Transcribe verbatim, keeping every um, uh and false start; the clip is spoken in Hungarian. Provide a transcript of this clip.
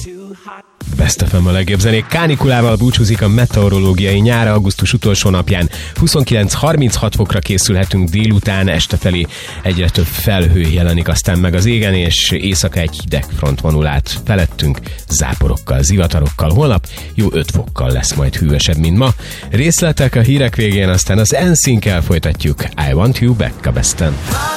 Best ef em a legjobb zenék kánikulával búcsúzik a meteorológiai nyár augusztus utolsó napján. huszonkilenc-harminchat fokra készülhetünk délután, este felé egyre több felhő jelenik aztán meg az égen, és éjszaka egy hideg front vonul át felettünk, záporokkal, zivatarokkal. Holnap jó öt fokkal lesz majd hűvösebb, mint ma. Részletek a hírek végén, aztán az en színkkel folytatjuk. I Want You Back a Besten.